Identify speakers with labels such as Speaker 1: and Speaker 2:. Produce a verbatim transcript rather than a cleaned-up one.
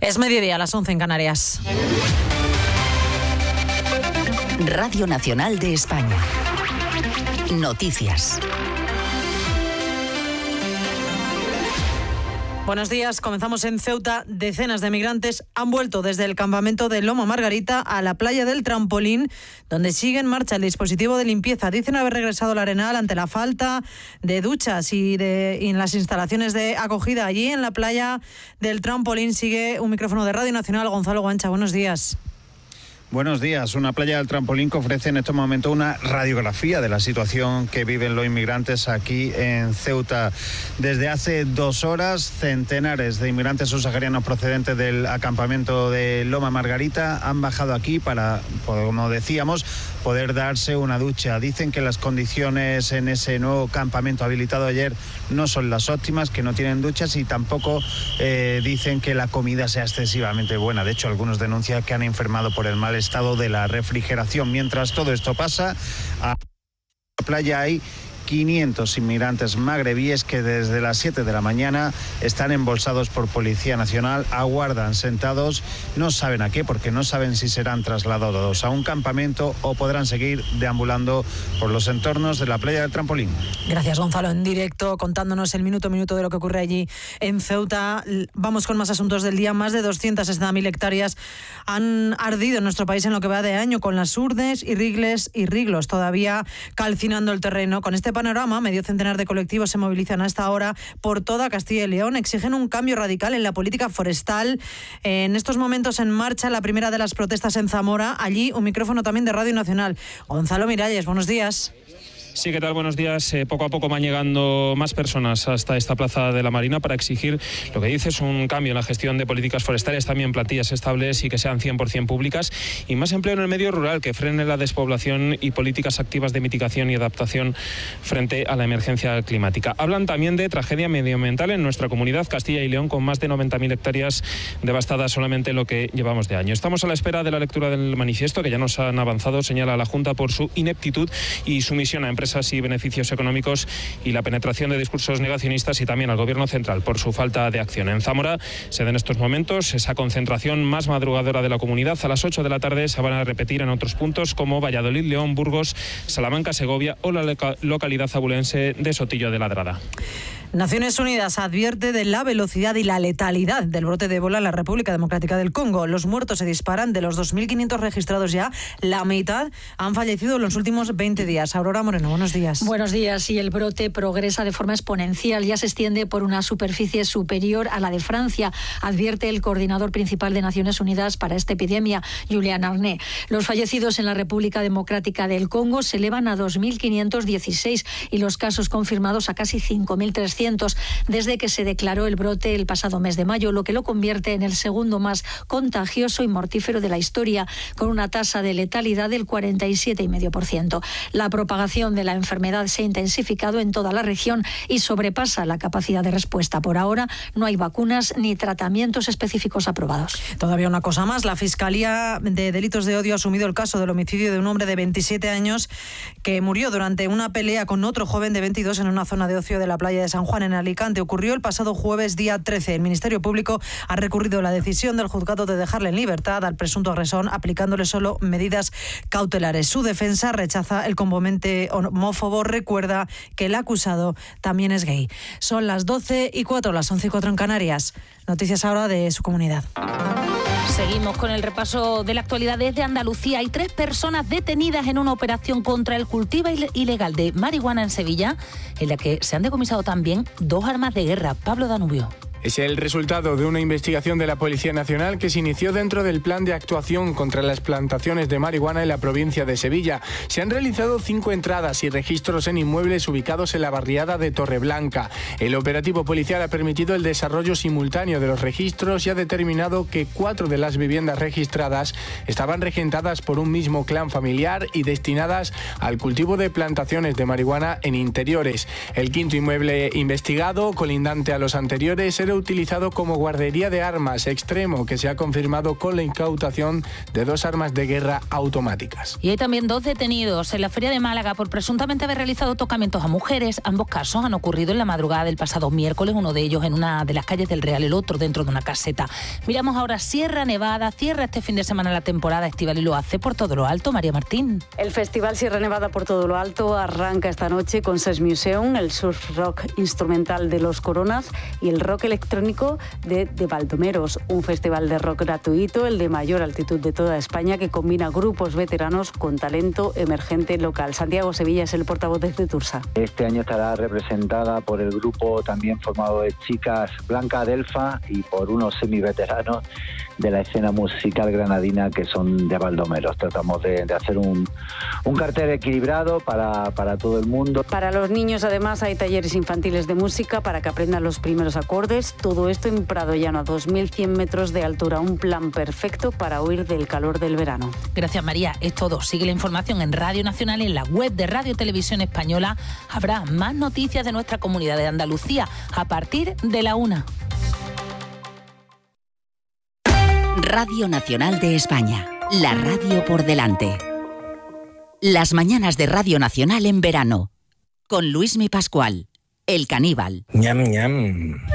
Speaker 1: Es mediodía, a las once en Canarias.
Speaker 2: Radio Nacional de España. Noticias.
Speaker 1: Buenos días, comenzamos en Ceuta. Decenas de migrantes han vuelto desde el campamento de Loma Margarita a la playa del Trampolín, donde sigue en marcha el dispositivo de limpieza. Dicen haber regresado al Arenal ante la falta de duchas y, de, y en las instalaciones de acogida. Allí en la playa del Trampolín sigue un micrófono de Radio Nacional. Gonzalo Guancha, buenos días.
Speaker 3: Buenos días. Una playa del Trampolín que ofrece en estos momentos una radiografía de la situación que viven los inmigrantes aquí en Ceuta. Desde hace dos horas, centenares de inmigrantes subsaharianos procedentes del acampamento de Loma Margarita han bajado aquí para, como decíamos, poder darse una ducha. Dicen que las condiciones en ese nuevo campamento habilitado ayer no son las óptimas, que no tienen duchas y tampoco eh, dicen que la comida sea excesivamente buena. De hecho, algunos denuncian que han enfermado por el mal estado de la refrigeración. Mientras todo esto pasa, a la playa hay quinientos inmigrantes magrebíes que desde las siete de la mañana están embolsados por Policía Nacional, aguardan sentados, no saben a qué, porque no saben si serán trasladados a un campamento o podrán seguir deambulando por los entornos de la playa del Trampolín.
Speaker 1: Gracias, Gonzalo, en directo, contándonos el minuto a minuto de lo que ocurre allí en Ceuta. Vamos con más asuntos del día. Más de doscientas sesenta mil hectáreas han ardido en nuestro país en lo que va de año, con las urdes y rigles y riglos todavía calcinando el terreno. Con este panorama, medio centenar de colectivos se movilizan a esta hora por toda Castilla y León. Exigen un cambio radical en la política forestal. En estos momentos en marcha la primera de las protestas en Zamora. Allí un micrófono también de Radio Nacional. Gonzalo Miralles, buenos días.
Speaker 4: Sí, ¿qué tal? Buenos días. Eh, poco a poco van llegando más personas hasta esta plaza de la Marina para exigir, lo que dice es un cambio en la gestión de políticas forestales, también plantillas estables y que sean cien por ciento públicas, y más empleo en el medio rural, que frene la despoblación y políticas activas de mitigación y adaptación frente a la emergencia climática. Hablan también de tragedia medioambiental en nuestra comunidad, Castilla y León, con más de noventa mil hectáreas devastadas solamente en lo que llevamos de año. Estamos a la espera de la lectura del manifiesto, que ya nos han avanzado, señala la Junta, por su ineptitud y sumisión a empresas y beneficios económicos y la penetración de discursos negacionistas, y también al Gobierno central por su falta de acción. En Zamora se da en estos momentos esa concentración más madrugadora de la comunidad. A las ocho de la tarde se van a repetir en otros puntos como Valladolid, León, Burgos, Salamanca, Segovia o la loca- localidad abulense de Sotillo de Ladrada.
Speaker 1: Naciones Unidas advierte de la velocidad y la letalidad del brote de ébola en la República Democrática del Congo. Los muertos se disparan. De los dos mil quinientos registrados ya, la mitad han fallecido en los últimos veinte días. Aurora Moreno, buenos días.
Speaker 5: Buenos días. Y el brote progresa de forma exponencial. Ya se extiende por una superficie superior a la de Francia, advierte el coordinador principal de Naciones Unidas para esta epidemia, Julian Arné. Los fallecidos en la República Democrática del Congo se elevan a dos mil quinientos dieciséis y los casos confirmados a casi cinco mil trescientos desde que se declaró el brote el pasado mes de mayo, lo que lo convierte en el segundo más contagioso y mortífero de la historia, con una tasa de letalidad del cuarenta y siete coma cinco por ciento. La propagación de la enfermedad se ha intensificado en toda la región y sobrepasa la capacidad de respuesta. Por ahora no hay vacunas ni tratamientos específicos aprobados.
Speaker 1: Todavía una cosa más. La Fiscalía de Delitos de Odio ha asumido el caso del homicidio de un hombre de veintisiete años que murió durante una pelea con otro joven de veintidós en una zona de ocio de la playa de San Juan, en Alicante. Ocurrió el pasado jueves, día trece. El Ministerio Público ha recurrido la decisión del juzgado de dejarle en libertad al presunto agresor, aplicándole solo medidas cautelares. Su defensa rechaza el componente homófobo. Recuerda que el acusado también es gay. Son las doce y cuatro, las once y cuatro en Canarias. Noticias ahora de su comunidad.
Speaker 6: Seguimos con el repaso de la actualidad desde Andalucía. Hay tres personas detenidas en una operación contra el cultivo ilegal de marihuana en Sevilla, en la que se han decomisado también dos armas de guerra. Pablo Danubio.
Speaker 7: Es el resultado de una investigación de la Policía Nacional que se inició dentro del plan de actuación contra las plantaciones de marihuana en la provincia de Sevilla. Se han realizado cinco entradas y registros en inmuebles ubicados en la barriada de Torreblanca. El operativo policial ha permitido el desarrollo simultáneo de los registros y ha determinado que cuatro de las viviendas registradas estaban regentadas por un mismo clan familiar y destinadas al cultivo de plantaciones de marihuana en interiores. El quinto inmueble investigado, colindante a los anteriores, era sido utilizado como guardería de armas, extremo que se ha confirmado con la incautación de dos armas de guerra automáticas.
Speaker 6: Y hay también dos detenidos en la Feria de Málaga por presuntamente haber realizado tocamientos a mujeres. Ambos casos han ocurrido en la madrugada del pasado miércoles, uno de ellos en una de las calles del Real, el otro dentro de una caseta. Miramos ahora Sierra Nevada, cierra este fin de semana la temporada estival y lo hace por todo lo alto. María Martín.
Speaker 8: El Festival Sierra Nevada por todo lo alto arranca esta noche con Ses Museum, el surf rock instrumental de Los Coronas y el rock electrónico de, de Baldomeros, un festival de rock gratuito, el de mayor altitud de toda España, que combina grupos veteranos con talento emergente local. Santiago Sevilla es el portavoz de Cetursa.
Speaker 9: Este año estará representada por el grupo también formado de chicas Blanca Adelfa y por unos semiveteranos de la escena musical granadina que son de Baldomeros. Tratamos de, de hacer un, un cartel equilibrado para, para todo el mundo.
Speaker 8: Para los niños además hay talleres infantiles de música para que aprendan los primeros acordes. Todo esto en Prado Llano, a dos mil cien metros de altura. Un plan perfecto para huir del calor del verano.
Speaker 6: Gracias, María. Es todo. Sigue la información en Radio Nacional y en la web de Radio Televisión Española. Habrá más noticias de nuestra comunidad de Andalucía a partir de la una.
Speaker 2: Radio Nacional de España, la radio por delante. Las mañanas de Radio Nacional en verano, con Luismi Pascual, el caníbal.
Speaker 10: Ñam, ñam.